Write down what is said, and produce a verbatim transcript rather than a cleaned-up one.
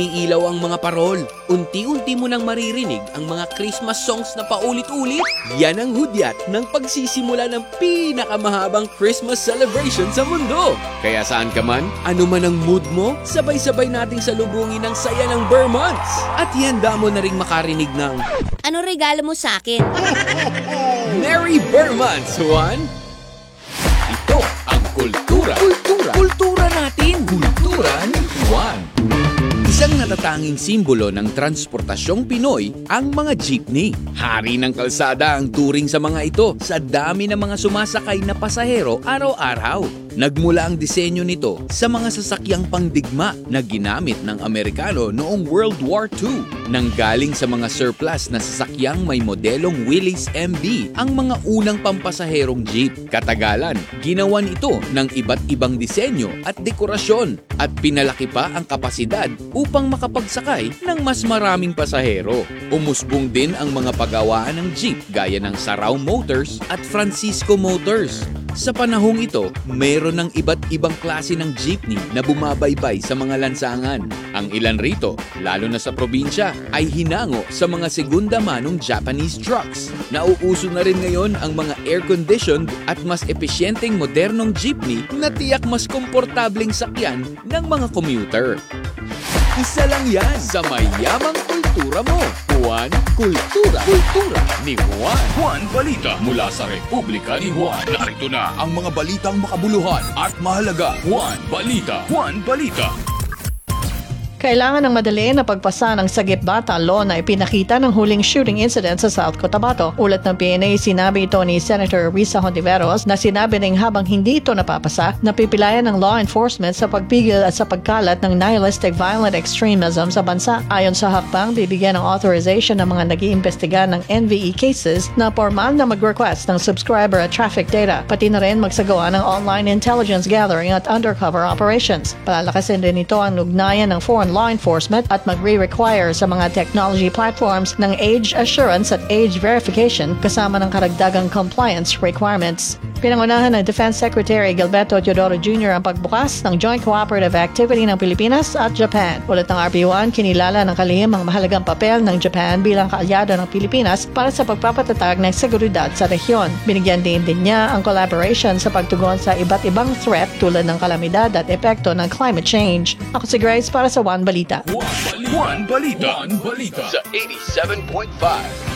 Iilaw ang mga parol. Unti-unti mo nang maririnig ang mga Christmas songs na paulit-ulit. Yan ang hudyat ng pagsisimula ng pinakamahabang Christmas celebration sa mundo. Kaya saan ka man, ano man ang mood mo, sabay-sabay nating salubungin ang saya ng Burr Months. At ihanda mo na ring makarinig ng Ano regalo mo sa akin? Merry Burr Months, Juan! Ito ang kultura. Kultura. Kultura natin. Kultura ni Juan. Isang natatanging simbolo ng transportasyong Pinoy ang mga jeepney. Hari ng kalsada ang turing sa mga ito sa dami ng mga sumasakay na pasahero araw-araw. Nagmula ang disenyo nito sa mga sasakyang pangdigma na ginamit ng Amerikano noong World War Two. Nanggaling sa mga surplus na sasakyang may modelong Willys M B ang mga unang pampasaherong jeep. Katagalan, ginawan ito ng iba't ibang disenyo at dekorasyon at pinalaki pa ang kapasidad upang makapagsakay ng mas maraming pasahero. Umusbong din ang mga pagawaan ng jeep gaya ng Sarao Motors at Francisco Motors. Sa panahong ito, mayroon ng iba't ibang klase ng jeepney na bumabaybay sa mga lansangan. Ang ilan rito, lalo na sa probinsya, ay hinango sa mga segunda manong Japanese trucks. Nauuso na rin ngayon ang mga air-conditioned at mas epesyenteng modernong jeepney na tiyak mas komportableng sakyan ng mga commuter. Isa lang yan sa mayamang kultura mo. Juan Kultura. Kultura ni Juan. Juan Balita mula sa Republika ni Juan. Narito na ang mga balitang makabuluhan at mahalaga. Juan Balita. Juan Balita. Kailangan ng madali na pagpasa ng Sagip Bata Law na ipinakita ng huling shooting incident sa South Cotabato. Ulat ng P N A, sinabi ito ni Senator Risa Hontiveros na sinabi ring habang hindi ito napapasa, napipilayan ng law enforcement sa pagpigil at sa pagkalat ng nihilistic violent extremism sa bansa. Ayon sa hakbang, bibigyan ng authorization ng mga nag-iimbestiga ng N V E cases na formal na mag-request ng subscriber at traffic data, pati na rin magsagawa ng online intelligence gathering at undercover operations. Palalakasin din ito ang ugnayan ng foreign law enforcement at magre-require sa mga technology platforms ng age assurance at age verification kasama ng karagdagang compliance requirements. Pinangunahan ng Defense Secretary Gilberto Teodoro Junior ang pagbukas ng Joint Cooperative Activity ng Pilipinas at Japan. Ulat ng R B one, kinilala ng kalihim ang mahalagang papel ng Japan bilang kaalyado ng Pilipinas para sa pagpapatatag ng seguridad sa rehiyon. Binigyan din din niya ang collaboration sa pagtugon sa iba't ibang threat tulad ng kalamidad at epekto ng climate change. Ako si Grace para sa Juan Balita. Juan Balita. Juan Balita. Sa eighty-seven point five.